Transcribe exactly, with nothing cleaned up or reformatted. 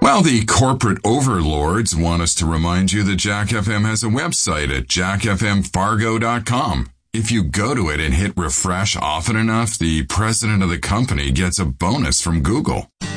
Well, the corporate overlords want us to remind you that Jack F M has a website at jack f m fargo dot com. If you go to it and hit refresh often enough, the president of the company gets a bonus from Google.